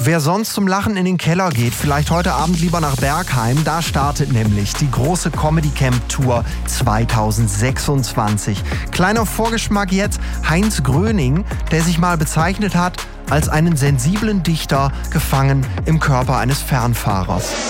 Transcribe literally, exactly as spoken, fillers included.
Wer sonst zum Lachen in den Keller geht, vielleicht heute Abend lieber nach Bergheim. Da startet nämlich die große Comedy Camp Tour zweitausendsechsundzwanzig. Kleiner Vorgeschmack jetzt: Heinz Gröning, der sich mal bezeichnet hat als einen sensiblen Dichter, gefangen im Körper eines Fernfahrers.